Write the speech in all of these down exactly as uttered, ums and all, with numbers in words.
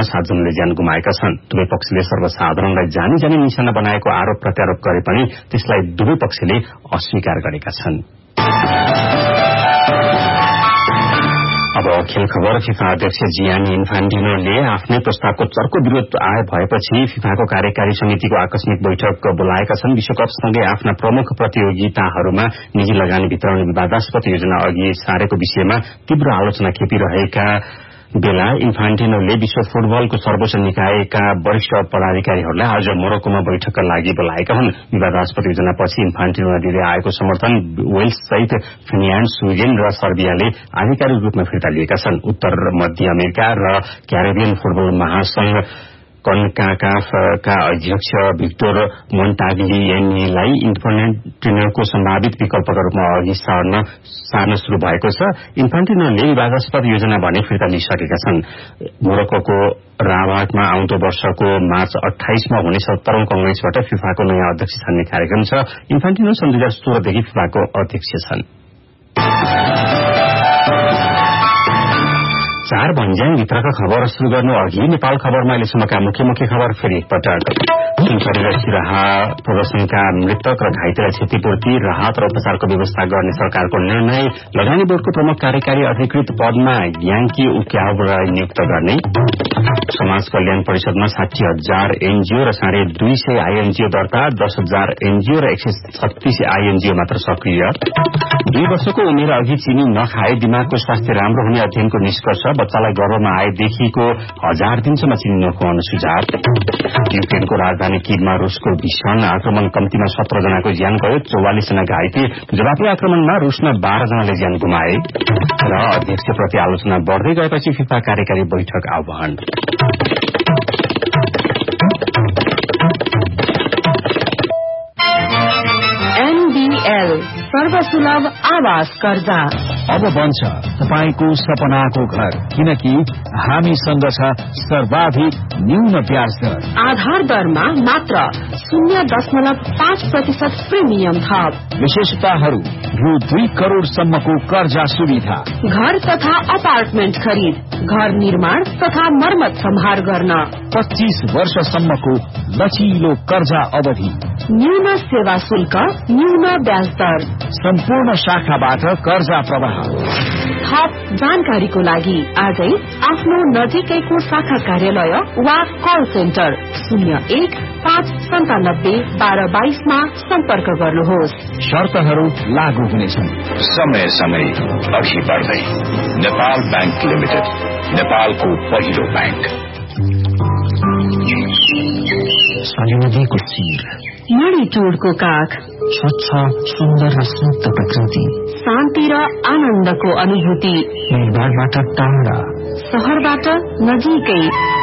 सातजनाले ज्यान गुमाएका छन्। दुवै पक्षले सर्वसाधारणलाई जानी जानी निशाना बनाएको आरोप प्रत्यारोप गरे पनि त्यसलाई दुवै पक्षले अस्वीकार गरेका छन्। अब खेल खबर। फिफा अध्यक्ष जियानी इन्फान्टिनोले आफ्नै प्रस्तावको चर्को विरोध आए भएपछि फिफाको कार्यकारी समितिको आकस्मिक बैठक बोलाएका छन्। विश्वकपसँगै आफ्ना प्रमुख प्रतियोगिताहरूमा निजी लगानी वितरण विवादास्पद योजना अघि सारेको विषयमा तीव्र आलोचना खेपिरहेका बेला इन्फान्टिनोले विश्व फुटबलको सर्वोच्च निकायका वरिष्ठ पदाधिकारीहरूलाई आज मोरक्कोमा बैठकका लागि बोलाएका हुन्। विवादास्पद योजनापछि इन्फान्टिनोलाई दिँदै आएको समर्थन वेल्स सहित फिनल्याण्ड, स्विडेन र सर्बियाले आधिकारिक रूपमा फिर्ता लिएका छन्। उत्तर मध्य अमेरिका र क्यारेबियन फुटबल महासंघ कन्काकाफका अध्यक्ष भिक्टर मोन्टाग्लिएनीलाई इन्फान्टिनोको सम्भावित विकल्पका रूपमा अघि सार्न सार्न शुरू भएको छ। इन्फान्टिनोले विवादास्पद योजना भने फिर्ता लिइसकेका छन्। मोरक्कोको राबाटमा आउँदो वर्षको मार्च अठाइसमा हुने सत्तरौं कंग्रेसबाट फिफाको नयाँ अध्यक्ष छान्ने कार्यक्रम छ। इन्फान्टिनो सन् दुई हजार सोह्रदेखि फिफाको अध्यक्ष छन्। चार भन्ज्याङ भित्रका खबर शुरू गर्नु अघि नेपाल खबरमा अहिलेसम्मका मुख्य मुख्य खबर फेरि एकपटक। सुनसरी र सिराहा प्रदर्शनका मृतक र घाइतेलाई क्षतिपूर्ति, राहत र उपचारको व्यवस्था गर्ने सरकारको निर्णय, लगानी बोर्डको प्रमुख कार्यकारी अधिकृत पदमा ग्याङ्की उक्यावलाई नियुक्त गर्ने, समाज कल्याण परिषदमा साठी हजार एनजीओ र साढे दुई सय आईएनजीओ दर्ता, दस हजार एनजीओ र एक सय छत्तीस आईएनजीओ मात्र सक्रिय, दुई वर्षको उमेर अघि चिनी नखाए दिमागको स्वास्थ्य राम्रो हुने अध्ययनको निष्कर्ष, बच्चालाई गर्भमा आएदेखिको हजार दिनसम्म चिनी नखुवाउन सुझाव, युक्रेनको राजधानी किभमा रूसको भीषण आक्रमण, कम्तीमा सत्र जनाको ज्यान गयो, चौवालिस जना घाइते, जवाफी आक्रमणमा रूसमा बाह्र जनाले ज्यान गुमाए र अध्यक्षप्रति आलोचना बढ्दै गएपछि फिफा कार्यकारी बैठक आह्वान। एनबीएल सर्वसुलभ आवास कर्जा अब बन्छ तपाईको सपनाको घर, किनकि हामीसँग छ सर्वाधिक न्यून ब्याज दर। आधार दरमा मात्र शून्य दशमलव पाँच प्रतिशत प्रिमियम थप। विशेषताहरू रु दुई करोड़सम्मको कर्जा सुविधा, घर तथा अपार्टमेन्ट खरिद, घर निर्माण तथा मर्मत सम्हार गर्न, पच्चीस वर्षसम्मको लचिलो कर्जा अवधि, न्यून सेवा शुल्क, न्यून ब्याज दर, सम्पूर्ण शाखाबाट कर्जा प्रवाह। थप जानकारीको लागि आजै आफ्नो नजिकैको शाखा कार्यालय वा कल सेन्टर शून्य एक पाँच सन्तानब्बे बाह्र बाइसमा सम्पर्क गर्नुहोस्। शर्तहरू लागू हुनेछन्। समय समय अघि बढ्दै नेपाल बैंक लिमिटेड, नेपालको पहिलो बैंक। नदीको शिर, मणिटोडको काख, स्वच्छ सुन्दर र शुद्ध प्रकृति, शान्ति र आनन्दको अनुभूति, भीडभाडबाट टाढा, शहरबाट नजिकै।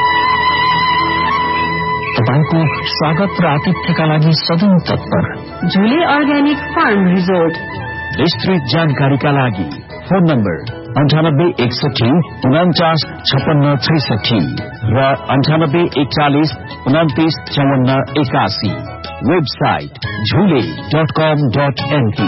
तपाईको स्वागत र आतिथ्यका लागि सधैँ तत्पर झुले अर्ग्यानिक फार्म रिजोर्ट। विस्तृत जानकारीका लागि फोन नम्बर अन्ठानब्बे एकसठी उन्चास छप्पन्न छैसठी र अन्ठानब्बे एकचालिस उन्तिस चौवन्न एकासी। वेबसाइट झुले डट कम डट एनपी।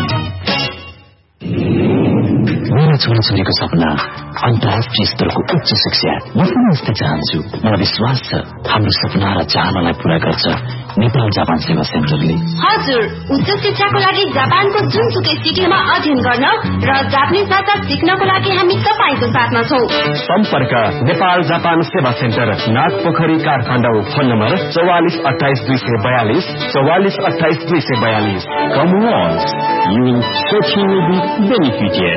मेरा छोराछोरीको सपना अन्तर्राष्ट्रिय स्तरको उच्च शिक्षा। म पनि यस्तै चाहन्छु। मलाई विश्वास छ हाम्रो सपना र चाहनालाई पूरा गर्छ नेपाल जापान सेवा सेन्टरले। हजुर, उच्च शिक्षाको लागि जापानको जुनसुकै सिटीमा अध्ययन गर्न र जापानिज भाषा सिक्नको लागि हामी तपाईको साथमा छौं। सम्पर्क नेपाल जापान सेवा centre, Nagpokhari, Kathmandu. Phone number चौवालिस अठाइस दुई सय बयालिस चौवालिस अठाइस दुई सय बयालिस। Come once, you will certainly be benefited.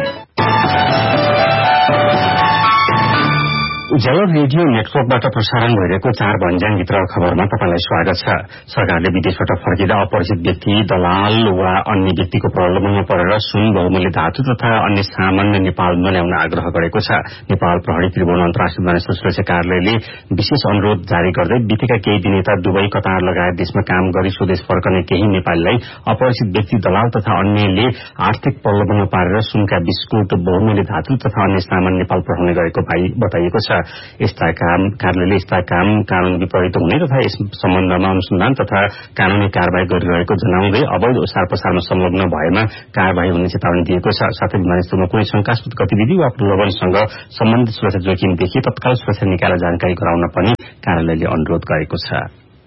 Ujyaalo radio नेटवर्कबाट प्रसारण भइरहेको चार भन्ज्याङभित्र खबरमा तपाईलाई स्वागत छ। सरकारले विदेशबाट फर्किँदा अपरिचित व्यक्ति, दलाल वा अन्य व्यक्तिको प्रलोभनमा परेर सुन, बहुमूल्य धातु तथा अन्य सामान नेपाल नल्याउन आग्रह गरेको छ। नेपाल प्रहरी त्रिभुवन अन्तर्राष्ट्रिय विमानस्थल सुरक्षा कार्यालयले विशेष अनुरोध जारी गर्दै बितेका केही दिन यता दुबई, कतार लगायत देशमा काम गरी स्वदेश फर्कने केही नेपालीलाई अपरिचित व्यक्ति, दलाल तथा अन्यले आर्थिक प्रलोभनमा पारेर सुनका बिस्कुट, बहुमूल्य धातु तथा अन्य सामान नेपाल पठाउने गरेको बताइएको छ। यस्ता काम कार्यालयले यस्ता काम कानून विपरीत हुने तथा यस सम्बन्धमा अनुसन्धान तथा कानूनी कार्यवाही गरिरहेको जनाउँदै अवैध ओसार पसारमा संलग्न भएमा कार्यवाही हुने चेतावनी दिएको छ। साथै विमानस्थलमा कुनै शंकास्पद गतिविधि वा प्रलोभनसँग सम्बन्धित सुरक्षा जोखिम देखिए तत्काल सुरक्षा निकायलाई जानकारी गराउन पनि कार्यालयले अनुरोध गरेको छ।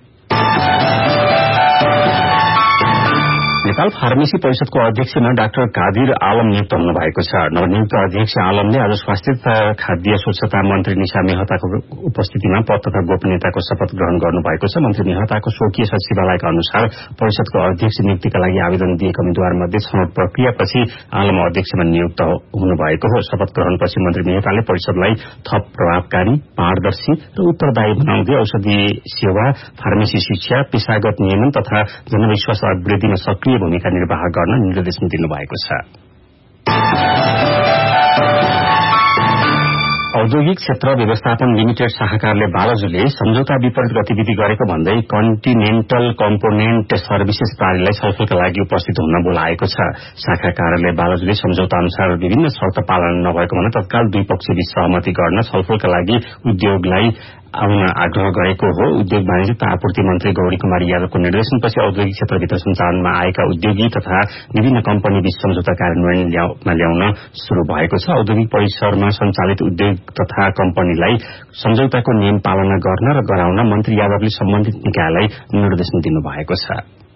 नेपाल फार्मेसी परिषदको अध्यक्षमा डाक्टर कादिर आलम नियुक्त हुनु भएको छ। नवनियुक्त अध्यक्ष आलमले आज स्वास्थ्य तथा खाद्य स्वच्छता मन्त्री निशा मेहताको उपस्थितिमा पद तथा गोपनीयताको शपथ ग्रहण गर्नु भएको छ। मन्त्री मेहताको स्वकीय सचिवालयका अनुसार परिषदको अध्यक्ष नियुक्तिका लागि आवेदन दिएका उम्मेद्वारमध्ये छनौट प्रक्रियापछि आलम अध्यक्षमा नियुक्त हुनु भएको हो। शपथ ग्रहणपछि मन्त्री मेहताले परिषदलाई थप प्रभावकारी, पारदर्शी र उत्तरदायी बनाउँदै औषधि सेवा, फार्मेसी शिक्षा, पेशागत नियमन तथा जनविश्वास वृद्धिमा सक्रिय भूमिका निर्वाह गर्न निर्देशन दिनुभएको छ। औद्योगिक क्षेत्र व्यवस्थापन लिमिटेड शाखाकारले बालजुले सम्झौता विपरीत गतिविधि गरेको भन्दै कन्टिनेन्टल कम्पोनेन्ट सर्भिसेस प्रणालीलाई छलफलका लागि उपस्थित हुन बोलाएको छ। शाखा कार्यालय बालजुले सम्झौता अनुसार विभिन्न शर्त पालन नभएको भन्दा तत्काल दुई पक्षबीच सहमति गर्न छलफलका लागि उद्योगलाई आउन आग्रह गरेको हो। उद्योग वाणिज्य तथा आपूर्ति मन्त्री गौरी कुमारी यादवको निर्देशनपछि औद्योगिक क्षेत्रभित्र सञ्चालनमा आएका उद्योगी तथा विभिन्न कम्पनी बीच सम्झौता कार्यान्वयनमा ल्याउन शुरू भएको छ। औद्योगिक परिसरमा सञ्चालित उद्योग तथा कम्पनीलाई सम्झौताको नियम पालना गर्न र गराउन मन्त्री यादवले सम्बन्धित निकायलाई निर्देशन दिनुभएको छ।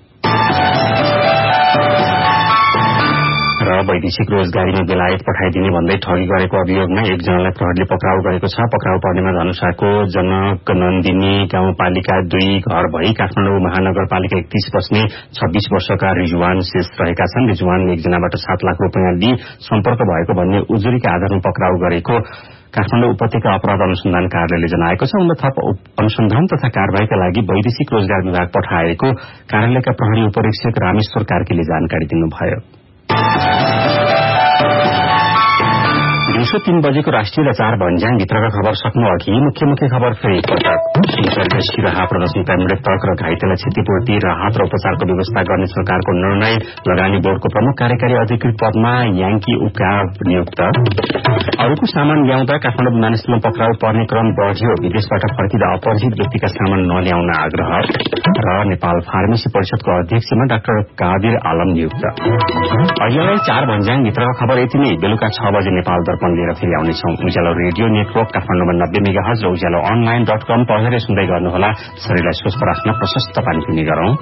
र वैदेशिक रोजगारीमा बेलायत पठाइदिने भन्दै ठगी गरेको अभियोगमा एकजनालाई प्रहरीले पक्राउ गरेको छ। पक्राउ पर्नेमा धनुषाको जनक नन्दिनी गाउँपालिका दुई घर भई काठमाडौँ महानगरपालिका एकतीस बस्ने छब्बीस वर्षका रिजुवान शेष रहेका छन्। रिजुवानले एकजनाबाट सात लाख रूपियाँ लिई सम्पर्क भएको भन्ने उजुरीका आधारमा पक्राउ गरेको काठमाडौँ उपत्यका अपराध अनुसन्धान कार्यालयले जनाएको छ। उनलाई थप अनुसन्धान तथा कार्यवाहीका लागि वैदेशिक रोजगार विभाग पठाएको कार्यालयका प्रहरी उपरीक्षक रामेश्वर कार्कीले जानकारी दिनुभयो। दिउँसो तीन बजेको राष्ट्रिय र चार भन्ज्याङ भित्रका खबर सक्नु अघि मुख्य मुख्य खबर फेरि एकपटक। सुनसरीका सिराहा प्रदर्शनका मृतक र घाइतेलाई क्षतिपूर्ति, राहत र उपचारको व्यवस्था गर्ने सरकारको निर्णय। लगानी बोर्डको प्रमुख कार्यकारी अधिकृत पदमा याङ्की उकाब नियुक्त। अरूको सामान ल्याउँदा काठमाडौँ विमानस्थलमा पक्राउ पर्ने क्रम बढ्यो। विदेशबाट फर्किँदा अपरिचित व्यक्तिका सामान नल्याउन आग्रह। र नेपाल फार्मेसी परिषदको अध्यक्षमा डाक्टर कादिर आलम नियुक्त। अहिलेलाई चार भन्ज्याङ भित्रका खबर यति नै। बेलुका छ बजे नेपाल दर्पण लिएर फेरि आउनेछौं। उज्यालो रेडियो नेटवर्क काठमाडौँमा नब्बे मेगा हज र उज्यालो अनलाइन डट कम पढेर सुन्दै गर्नुहोला। शरीरलाई स्वस्थ राख्न प्रशस्त पानी पिउने गरौं।